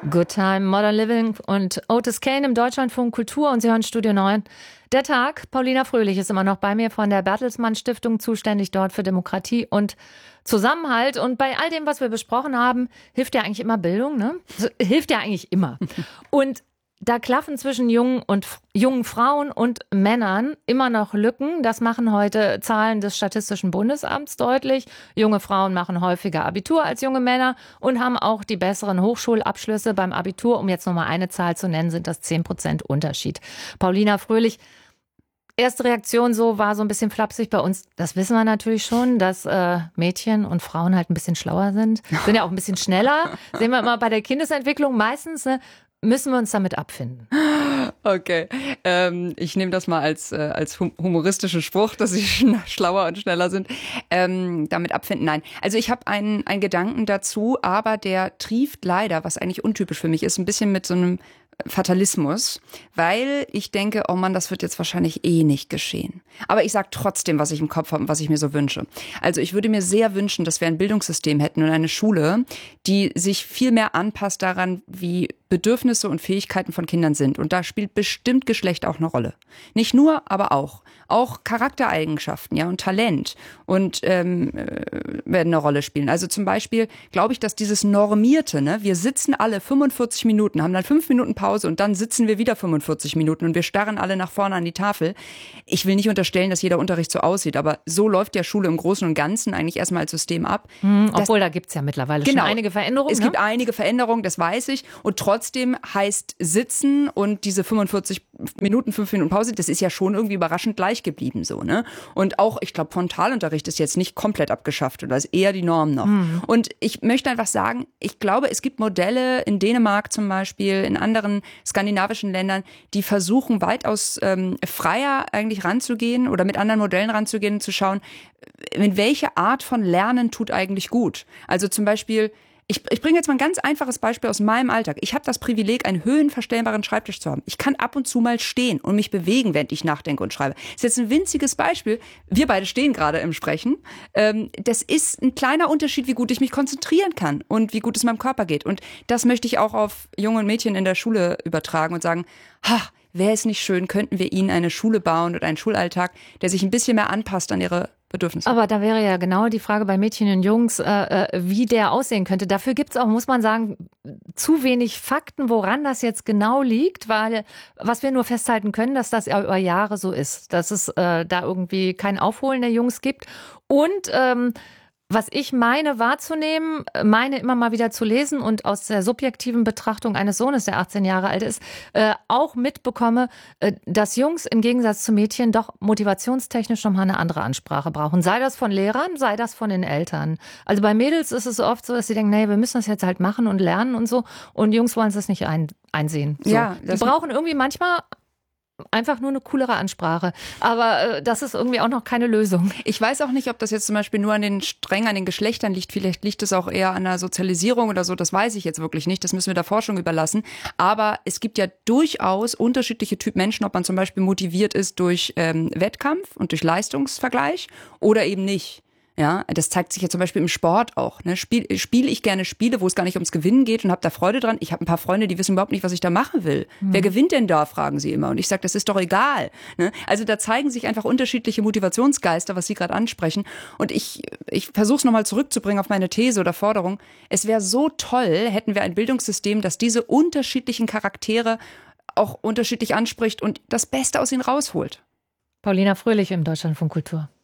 Good Time, Modern Living und Otis Kane im Deutschlandfunk Kultur und Sie hören Studio 9. Der Tag, Paulina Fröhlich ist immer noch bei mir von der Bertelsmann Stiftung, zuständig dort für Demokratie und Zusammenhalt. Und bei all dem, was wir besprochen haben, hilft ja eigentlich immer Bildung, ne? Hilft ja eigentlich immer. Und da klaffen zwischen jungen Frauen und Männern immer noch Lücken. Das machen heute Zahlen des Statistischen Bundesamts deutlich. Junge Frauen machen häufiger Abitur als junge Männer und haben auch die besseren Hochschulabschlüsse. Beim Abitur, um jetzt nochmal eine Zahl zu nennen, sind das 10% Unterschied. Paulina Fröhlich, erste Reaktion war so ein bisschen flapsig bei uns. Das wissen wir natürlich schon, dass Mädchen und Frauen halt ein bisschen schlauer sind. Sind ja auch ein bisschen schneller. Sehen wir immer bei der Kindesentwicklung meistens, ne? Müssen wir uns damit abfinden? Okay, ich nehme das mal als humoristischen Spruch, dass sie schlauer und schneller sind. Damit abfinden, nein. Also ich habe einen Gedanken dazu, aber der trieft leider, was eigentlich untypisch für mich ist, ein bisschen mit so einem Fatalismus, weil ich denke, oh Mann, das wird jetzt wahrscheinlich nicht geschehen. Aber ich sage trotzdem, was ich im Kopf habe und was ich mir so wünsche. Also ich würde mir sehr wünschen, dass wir ein Bildungssystem hätten und eine Schule, die sich viel mehr anpasst daran, wie Bedürfnisse und Fähigkeiten von Kindern sind. Und da spielt bestimmt Geschlecht auch eine Rolle. Nicht nur, aber auch. Auch Charaktereigenschaften, ja, und Talent werden eine Rolle spielen. Also zum Beispiel glaube ich, dass dieses Normierte, ne, wir sitzen alle 45 Minuten, haben dann 5 Minuten Pause und dann sitzen wir wieder 45 Minuten und wir starren alle nach vorne an die Tafel. Ich will nicht unterstellen, dass jeder Unterricht so aussieht, aber so läuft ja Schule im Großen und Ganzen eigentlich erstmal als System ab. Obwohl, da gibt's ja mittlerweile schon einige Veränderungen. Es gibt einige Veränderungen, das weiß ich. Und trotzdem heißt Sitzen und diese 45 Minuten, 5 Minuten Pause, das ist ja schon irgendwie überraschend gleich geblieben so, ne? Und auch, ich glaube, Frontalunterricht ist jetzt nicht komplett abgeschafft oder ist eher die Norm noch. Und ich möchte einfach sagen, ich glaube, es gibt Modelle in Dänemark zum Beispiel, in anderen skandinavischen Ländern, die versuchen weitaus freier eigentlich ranzugehen oder mit anderen Modellen ranzugehen und zu schauen, in welche Art von Lernen tut eigentlich gut. Also zum Beispiel, ich bringe jetzt mal ein ganz einfaches Beispiel aus meinem Alltag. Ich habe das Privileg, einen höhenverstellbaren Schreibtisch zu haben. Ich kann ab und zu mal stehen und mich bewegen, während ich nachdenke und schreibe. Das ist jetzt ein winziges Beispiel. Wir beide stehen gerade im Sprechen. Das ist ein kleiner Unterschied, wie gut ich mich konzentrieren kann und wie gut es meinem Körper geht. Und das möchte ich auch auf Junge und Mädchen in der Schule übertragen und sagen, wäre es nicht schön, könnten wir ihnen eine Schule bauen oder einen Schulalltag, der sich ein bisschen mehr anpasst an ihre Bedürfnisse. Aber da wäre ja genau die Frage bei Mädchen und Jungs, wie der aussehen könnte. Dafür gibt's auch, muss man sagen, zu wenig Fakten, woran das jetzt genau liegt, weil was wir nur festhalten können, dass das ja über Jahre so ist, dass es da irgendwie kein Aufholen der Jungs gibt. Und was ich meine wahrzunehmen, meine immer mal wieder zu lesen und aus der subjektiven Betrachtung eines Sohnes, der 18 Jahre alt ist, auch mitbekomme, dass Jungs im Gegensatz zu Mädchen doch motivationstechnisch nochmal eine andere Ansprache brauchen. Sei das von Lehrern, sei das von den Eltern. Also bei Mädels ist es oft so, dass sie denken, nee, wir müssen das jetzt halt machen und lernen und so. Und Jungs wollen es nicht einsehen. So. Ja, die brauchen irgendwie manchmal einfach nur eine coolere Ansprache. Aber das ist irgendwie auch noch keine Lösung. Ich weiß auch nicht, ob das jetzt zum Beispiel nur an den Geschlechtern liegt. Vielleicht liegt es auch eher an der Sozialisierung oder so. Das weiß ich jetzt wirklich nicht. Das müssen wir der Forschung überlassen. Aber es gibt ja durchaus unterschiedliche Typen Menschen, ob man zum Beispiel motiviert ist durch Wettkampf und durch Leistungsvergleich oder eben nicht. Ja, das zeigt sich ja zum Beispiel im Sport auch. Ne? Spiele ich gerne Spiele, wo es gar nicht ums Gewinnen geht und habe da Freude dran. Ich habe ein paar Freunde, die wissen überhaupt nicht, was ich da machen will. Wer gewinnt denn da, fragen sie immer. Und ich sage, das ist doch egal. Ne? Also da zeigen sich einfach unterschiedliche Motivationsgeister, was Sie gerade ansprechen. Und ich versuche es nochmal zurückzubringen auf meine These oder Forderung. Es wäre so toll, hätten wir ein Bildungssystem, das diese unterschiedlichen Charaktere auch unterschiedlich anspricht und das Beste aus ihnen rausholt. Paulina Fröhlich im Deutschlandfunk Kultur.